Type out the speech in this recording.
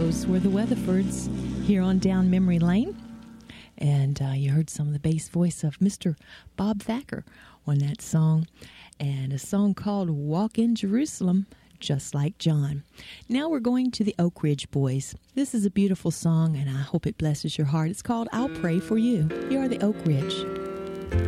Those were the Weatherfords here on Down Memory Lane. And you heard some of the bass voice of Mr. Bob Thacker on that song. And a song called Walk in Jerusalem, Just Like John. Now we're going to the Oak Ridge Boys. This is a beautiful song, and I hope it blesses your heart. It's called I'll Pray for You. Here are the Oak Ridge.